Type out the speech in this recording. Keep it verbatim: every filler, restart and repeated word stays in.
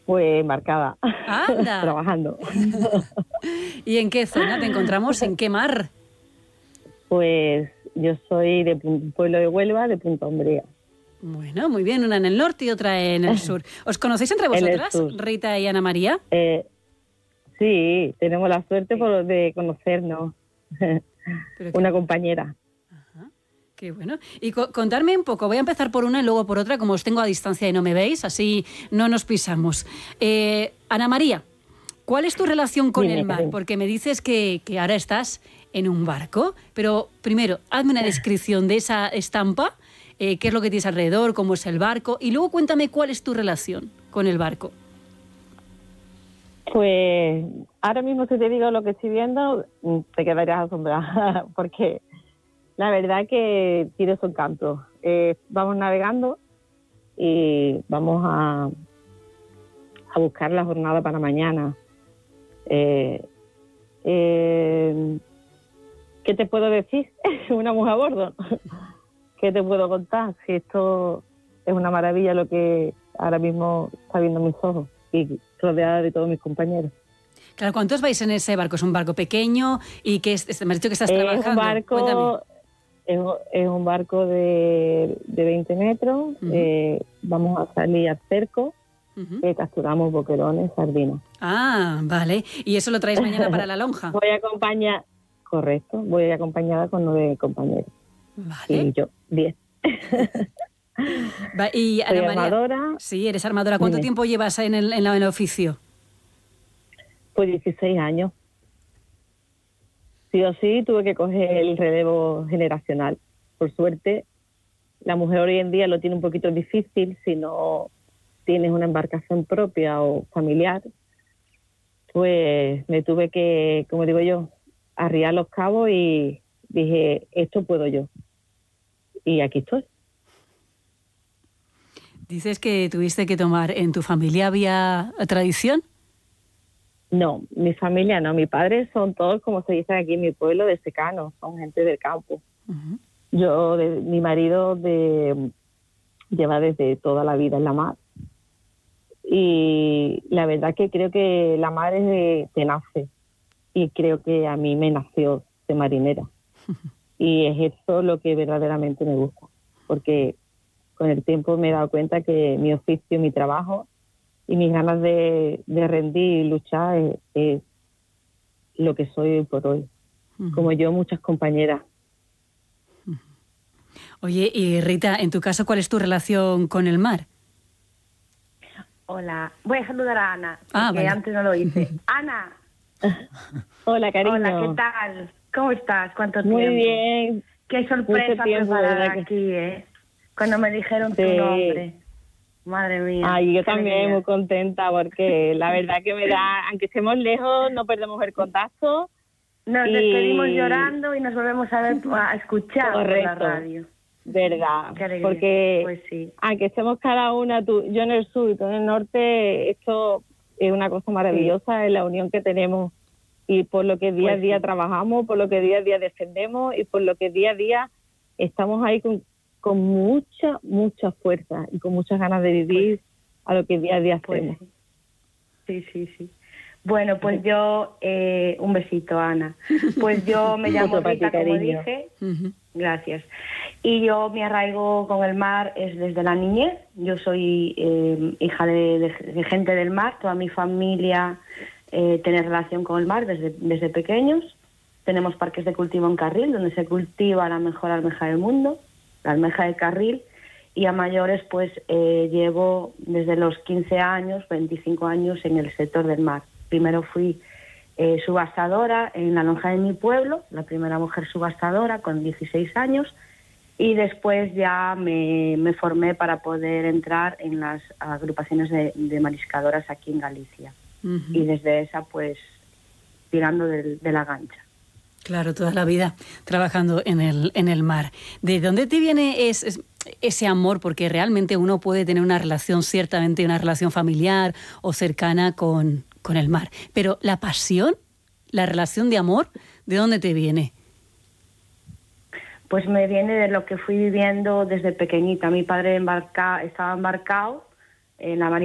Pues embarcada, ¡Anda! trabajando. ¿Y en qué zona te encontramos? ¿En qué mar? Pues yo soy de un pueblo de Huelva, de Punta Umbría. Bueno, muy bien, una en el norte y otra en el sur. ¿Os conocéis entre En el vosotras, sur. Rita y Ana María? Eh, sí, tenemos la suerte Sí. por, de conocernos. Pero qué, Una compañera. ajá, qué bueno. Y co- contarme un poco, voy a empezar por una y luego por otra, como os tengo a distancia y no me veis, así no nos pisamos. Eh, Ana María, ¿cuál es tu relación con Dime, el mar? cariño. Porque me dices que, que ahora estás en un barco, pero primero, hazme una descripción de esa estampa, eh, qué es lo que tienes alrededor, cómo es el barco, y luego cuéntame cuál es tu relación con el barco. Pues ahora mismo si te digo lo que estoy viendo, mm, te quedarías asombrada, porque la verdad que tiene su encanto. Eh, vamos navegando y vamos a, a buscar la jornada para mañana. Eh, eh, ¿Qué te puedo decir? Una mujer a bordo. ¿Qué te puedo contar? Si esto es una maravilla lo que ahora mismo está viendo mis ojos y rodeada de todos mis compañeros. Claro, ¿cuántos vais en ese barco? ¿Es un barco pequeño? ¿Y qué es? Me has dicho que estás Es trabajando. un Cuéntame. barco, es, es un barco de, de veinte metros. Ujú. Eh, vamos a salir al cerco, Ujú. que capturamos boquerones, sardinas. Ah, vale. ¿Y eso lo traéis mañana para la lonja? Voy acompañada, correcto, voy acompañada con nueve compañeros. Vale. Y yo, diez. Va, y Soy Ana María, armadora. sí, eres armadora. ¿Cuánto Dime. tiempo llevas en el, en la- en el oficio? Pues dieciséis años. Sí o sí tuve que coger el relevo generacional. Por suerte, la mujer hoy en día lo tiene un poquito difícil si no tienes una embarcación propia o familiar. Pues me tuve que, como digo yo, arriar los cabos y dije, esto puedo yo. Y aquí estoy. Dices que tuviste que tomar, ¿en tu familia había tradición? No, mi familia no. Mis padres son todos, como se dice aquí en mi pueblo, de secano. Son gente del campo. Uh-huh. Yo, de, mi marido de, lleva desde toda la vida en la mar. Y la verdad que creo que la mar es de, te nace. Y creo que a mí me nació de marinera. Y es eso lo que verdaderamente me gusta. Porque con el tiempo me he dado cuenta que mi oficio, mi trabajo y mis ganas de, de rendir y luchar es, es lo que soy hoy por hoy. Uh-huh. Como yo, muchas compañeras. Oye, y Rita, en tu caso, ¿cuál es tu relación con el mar? Hola, voy a saludar a Ana, porque Ah, vale. antes no lo hice. Ana, Hola, cariño. hola, ¿qué tal? ¿Cómo estás? ¿Cuánto tiempo? Muy bien. Qué sorpresa Mucho tiempo, preparada ¿verdad que- aquí, ¿eh? Cuando me dijeron Sí. tu nombre. Madre mía. Ay, yo qué también alegría. muy contenta porque la verdad que me da, aunque estemos lejos, no perdemos el contacto. Nos y- despedimos llorando y nos volvemos a ver, a escuchar por la Correcto. radio. Verdad, Qué alegría. porque Pues sí. aunque estemos cada una, tú, yo en el sur y tú en el norte, esto es una cosa maravillosa, es la unión que tenemos y por lo que día Pues a día sí. trabajamos, por lo que día a día defendemos y por lo que día a día estamos ahí con, con mucha, mucha fuerza y con muchas ganas de vivir a lo que día a día Pues hacemos. sí, sí, sí. sí. Bueno, pues yo, eh, un besito, Ana. Pues yo me llamo Otro para ti, Rita, como cariño. dije. Uh-huh. Gracias. Y yo, mi arraigo con el mar es desde la niñez. Yo soy eh, hija de, de- de gente del mar. Toda mi familia eh, tiene relación con el mar desde, desde pequeños. Tenemos parques de cultivo en Carril, donde se cultiva la mejor almeja del mundo, la almeja de Carril. Y a mayores, pues eh, llevo desde los quince años, veinticinco años en el sector del mar. Primero fui eh, subastadora en la lonja de mi pueblo, la primera mujer subastadora con dieciséis años, y después ya me, me formé para poder entrar en las agrupaciones de, de mariscadoras aquí en Galicia. Uh-huh. Y desde esa, pues, tirando de, de la gancha. Claro, toda la vida trabajando en el, en el mar. ¿De dónde te viene es, es, ese amor? Porque realmente uno puede tener una relación, ciertamente una relación familiar o cercana con, con el mar. Pero la pasión, la relación de amor, ¿de dónde te viene? Pues me viene de lo que fui viviendo desde pequeñita. Mi padre embarca, estaba embarcado en la marina